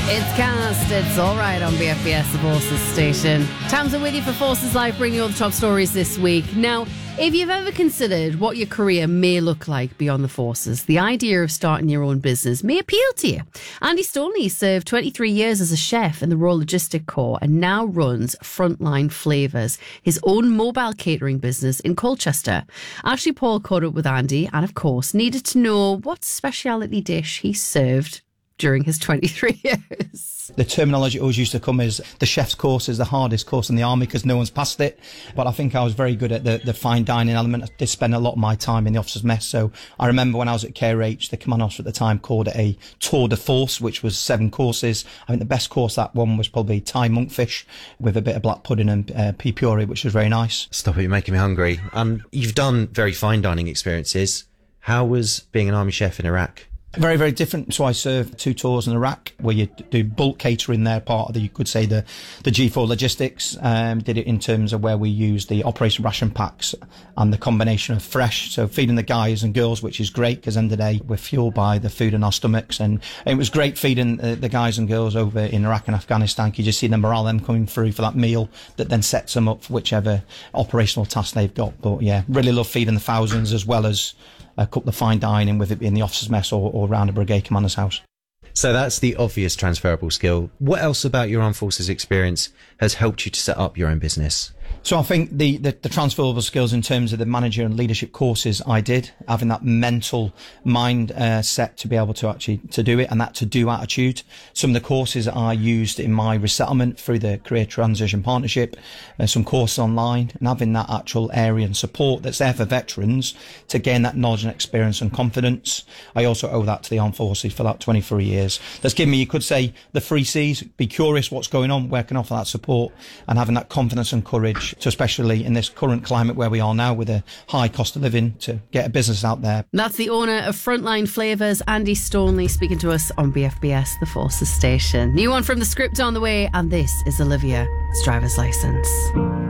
It's Cast, it's all right on BFBS, the Forces station. Tamsin with you for Forces Live, bringing you all the top stories this week. Now, if you've ever considered what your career may look like beyond the Forces, the idea of starting your own business may appeal to you. Andy Stoney served 23 years as a chef in the Royal Logistic Corps and now runs Frontline Flavours, his own mobile catering business in Colchester. Ashley Paul caught up with Andy and, of course, needed to know what speciality dish he served during his 23 years. The terminology always used to come as the chef's course is the hardest course in the army because no one's passed it. But I think I was very good at the fine dining element. I did spend a lot of my time in the officers' mess. So I remember when I was at KRH, the command officer at the time called it a tour de force, which was 7 courses. I think the best course that one was probably Thai monkfish with a bit of black pudding and pea puree, which was very nice. Stop it, you're making me hungry. You've done very fine dining experiences. How was being an army chef in Iraq? Very, very different. So I served 2 tours in Iraq where you do bulk catering there, part of the, you could say, the G4 logistics. Did it in terms of where we used the operation ration packs and the combination of fresh. So feeding the guys and girls, which is great because end of the day we're fueled by the food in our stomachs. And it was great feeding the guys and girls over in Iraq and Afghanistan. You just see the morale them coming through for that meal that then sets them up for whichever operational task they've got. But yeah, really love feeding the thousands as well as a couple of fine dining, with it in the officer's mess or around a brigade commander's house. So that's the obvious transferable skill. What else about your armed forces experience has helped you to set up your own business? So I think the transferable skills in terms of the manager and leadership courses I did, having that mental mind set to be able to actually to do it, and that to-do attitude. Some of the courses I used in my resettlement through the Career Transition Partnership, some courses online, and having that actual area and support that's there for veterans to gain that knowledge and experience and confidence. I also owe that to the armed forces for that 23 years. That's given me, you could say, the 3 C's: be curious what's going on, where I can offer that support, and having that confidence and courage to, especially in this current climate where we are now with a high cost of living, to get a business out there. That's the owner of Frontline Flavours, Andy Stoney, speaking to us on BFBS, the Forces station. New one from The Script on the way, and this is Olivia, Driver's License.